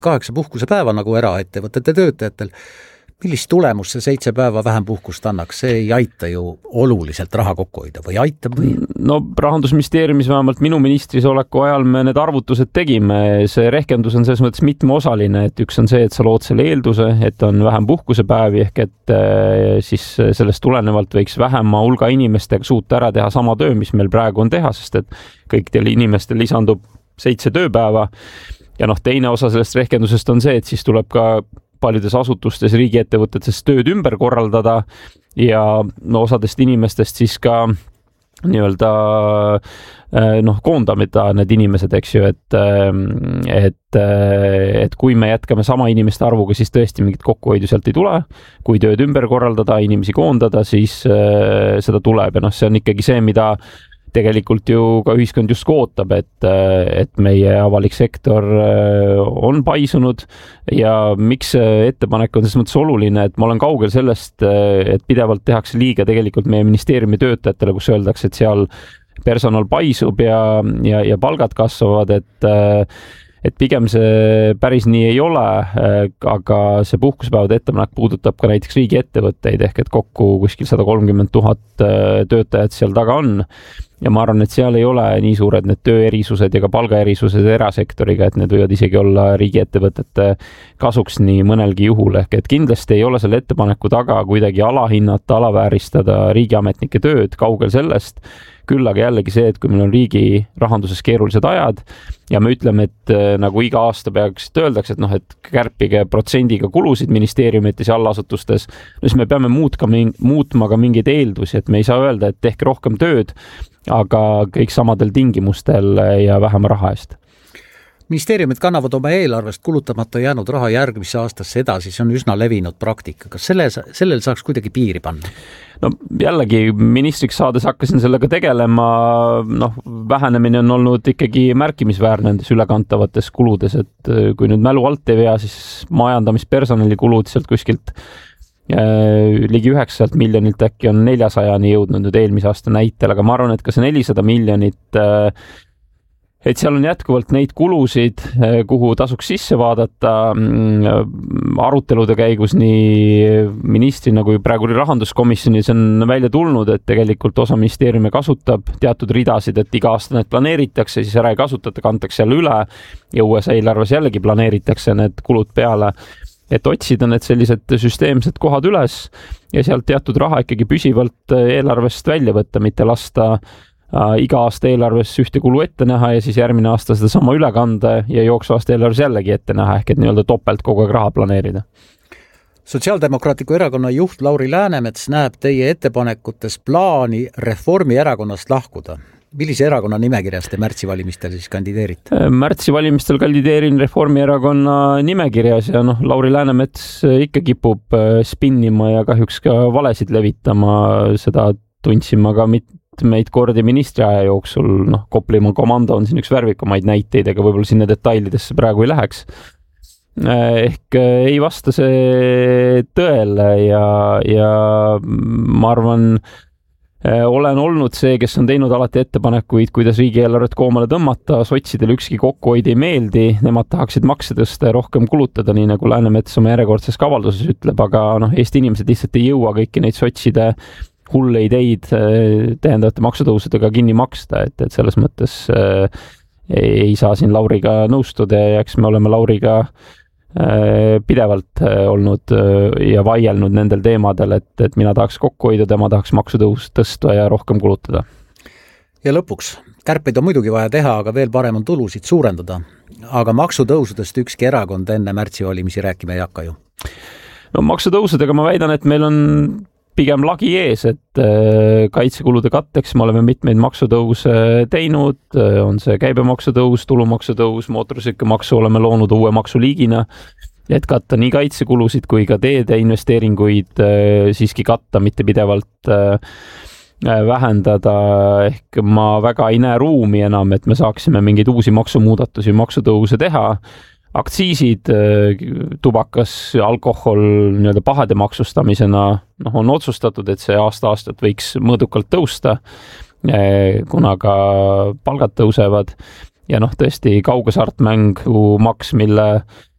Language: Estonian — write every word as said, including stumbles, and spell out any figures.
kaheksa puhkusepäeva nagu eraettevõtete töötajatel. Millist tulemus see seitse päeva vähem puhkust annaks? See ei aita ju oluliselt raha kokku hoida või aitab või? No Rahandusministeeriumis vähemalt minu ministris oleku ajal me need arvutused tegime. See rehkendus on selles mõttes mitmeosaline, et üks on see, et sa lood selle eelduse, et on vähem puhkusepäevi ehk et siis sellest tulenevalt võiks vähema hulga inimestega suuta ära teha sama töö, mis meil praegu on teha, sest et kõikidel inimestel lisandub seitse tööpäeva. Ja noh, teine osa sellest rehkendusest on see, et siis tuleb ka paljudes asutustes, riigiettevõtetes tööd ümber korraldada ja no, osadest inimestest siis ka nii-öelda noh, koondamida need inimesed, eks ju, et, et, et kui me jätkame sama inimeste arvuga, siis tõesti mingit kokkuhoidu sealt ei tule. Kui tööd ümber korraldada, inimesi koondada, siis seda tuleb ja noh, see on ikkagi see, mida tegelikult ju ka ühiskond just ootab, et, et meie avalik sektor on paisunud ja miks ettepanek on selles mõttes oluline, et ma olen kaugel sellest, et pidevalt tehakse liiga tegelikult meie ministeeriumi töötajatele, kus öeldakse, et seal personal paisub ja, ja, ja palgad kasvavad, et et pigem see päris nii ei ole, aga see puhkuspäevade ettepanek puudutab ka näiteks riigiettevõtteid ehk et kokku kuskil sada kolmkümmend tuhat töötajat seal taga on. Ja ma arvan, et seal ei ole nii suured need tööerisused ja ka palgaerisused erasektoriga, et need võivad isegi olla riigiettevõtete kasuks nii mõnelgi juhul. Ehk et kindlasti ei ole selle ettepaneku taga kuidagi alahinnata, alavääristada riigiametnike tööd, kaugel sellest. Küll aga jällegi see, et kui meil on riigi rahanduses keerulised ajad ja me ütleme, et nagu iga aasta peaks öeldakse, et noh, et kärpige protsendiga kulusid ministeeriumites ja allasutustes, siis me peame muutka, muutma ka mingeid eeldusi, et me ei saa öelda, et tehke rohkem tööd, aga kõik samadel tingimustel ja vähem raha eest. Ministeeriumid kannavad oma eelarvest kulutamata jäänud raha järgmisse aastasse edasi, see on üsna levinud praktika. Kas selle, sellel saaks kuidagi piiri panna? No jällegi ministriks saades hakkasin sellega tegelema, noh, vähenemine on olnud ikkagi märkimisväärne nendes ülekantavates kuludes, et kui nüüd mälu alt ei vea, siis majandamispersonali kulud sealt kuskilt ligi üheksasada miljonilt äkki on neljasajani jõudnud nüüd eelmise aasta näitel, aga ma arvan, et ka see nelisada miljonit et seal on jätkuvalt neid kulusid, kuhu tasuks sisse vaadata arutelude käigus nii ministrina kui praegu rahanduskomisjonis on välja tulnud, et tegelikult osa ministeeriumi kasutab teatud ridasid, et iga aasta need planeeritakse, siis ära ei kasutata, kantakse jälle üle ja uues eelarves jällegi planeeritakse need kulud peale, et otsida need sellised süsteemsed kohad üles ja sealt teatud raha ikkagi püsivalt eelarvest välja võtta, mitte lasta iga aasta eelarves ühte kulu ette näha ja siis järgmine aasta seda sama üle kanda ja jooksu aasta eelarves jällegi ette näha, ehk et nii-öelda topelt kogu aeg raha planeerida. Sotsiaaldemokraatliku erakonna juht Lauri Läänemets näeb teie ettepanekutes plaani Reformierakonnast lahkuda. Millise erakonna nimekirjas te märtsivalimistel siis kandideerite? Märtsivalimistel kandideerin Reformierakonna nimekirjas ja noh, Lauri Läänemets ikka kipub spinnima ja kahjuks ka valesid levitama, seda tundsime ka mit- meid kordi ministri aja jooksul, noh, Koplimaa komando on siin üks värvikumaid näiteid, aga võib-olla sinna detailidesse praegu ei läheks. Ehk ei vasta see tõele ja, ja ma arvan, olen olnud see, kes on teinud alati ettepanekuid, kuidas riigieelarvet koomale tõmmata, sotsidele ükski kokkuhoid ei meeldi, nemad tahaksid makse tõsta ja rohkem kulutada, nii nagu Läänemets oma järjekordses kavalduses ütleb, aga noh, Eesti inimesed lihtsalt ei jõua kõiki neid sotside hulle ideid tähendavate maksutõusudega kinni maksta, et, et selles mõttes äh, ei saa siin Lauriga nõustuda ja eks me oleme Lauriga äh, pidevalt äh, olnud äh, ja vaielnud nendel teemadel, et, et mina tahaks kokku hoida, tema tahaks maksutõus tõsta ja rohkem kulutada. Ja lõpuks, kärpeid on muidugi vaja teha, aga veel parem on tulusid suurendada. Aga maksutõusudest ükski erakond enne märtsivalimisi rääkima ei hakka ju. No maksutõusudega ma väidan, et meil on pigem lagi ees, et kaitsekulude katteks me oleme mitmeid maksutõuse teinud, on see käibemaksutõus, tulumaksutõus, mootorsõidukimaksu oleme loonud uue maksuliigina, et katta nii kaitsekulusid kui ka teede investeeringuid siiski katta, mitte pidevalt vähendada, ehk ma väga ei näe ruumi enam, et me saaksime mingeid uusi maksumuudatusi, maksutõuse teha. Aktsiisid, tubakas, alkohol nii-öelda pahade maksustamisena noh, on otsustatud, et see aasta-aastat võiks mõõdukalt tõusta, kuna ka palgad tõusevad ja noh, tõesti kaugesartmängu maks, mille